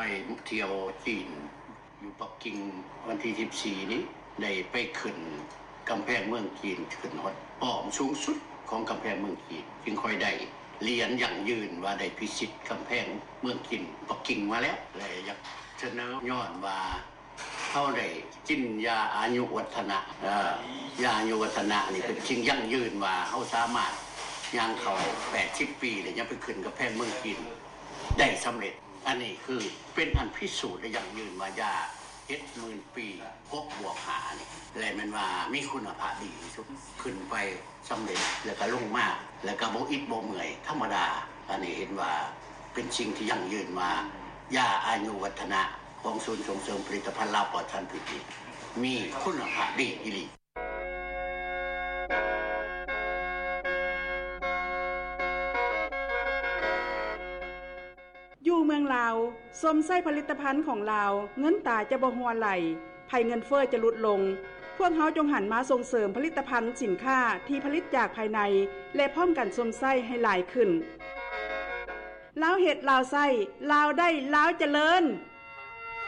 เที่ยวจีนอยู่ปักกิ่งวันที่14นี้ได้ไปขึ้นกำแพงเมืองจีนขึ้นฮอดป้อมสูงสุดของกำแพงเมืองจีนจึงค่อยได้เรียนอย่างยืนว่าได้พิชิตกำแพงเมืองจีนปักกิ่งมาแล้วและอยากเสนอย้อนว่าเฮาได้กินยาอายุวัฒนะยาอายุวัฒนะนี่เป็นสิ่งยั่งยืนว่าเฮาสามารถย่างเข้า80ปีแล้วยังไปขึ้นกำแพงเมืองจีนได้สำเร็จอันนี้คือเป็นอันพิสูจน์ได้ยั่งยืนว่ายา70,000 ปี6 บวก 5นี่และมันว่ามีคุณภาพดีสุดขึ้นไปสำเร็จแล้วก็ลงมาแล้วก็บ่อิดบ่เมื่อยธรรมดาอันนี้เห็นว่าเป็นสิ่งที่ยั่งยืนว่ายาอายุวัฒนะของศูนย์ส่งเสริมผลิตภัณฑ์ลาวปลอดสารพิษมีคุณภาพดีอีหลีอยู่เมืองลาวสมไส้ผลิตภัณฑ์ของลาวเงินตาจะบ่หัวไหลภัยเงินเฟ้อจะลดลงพวกเฮาจงหันมาส่งเสริมผลิตภัณฑ์สินค้าที่ผลิตจากภายในและพร้อมกันสมไส้ให้หลายขึ้นลาวเฮ็ดลาวไส้ลาวได้ลาวเจริญ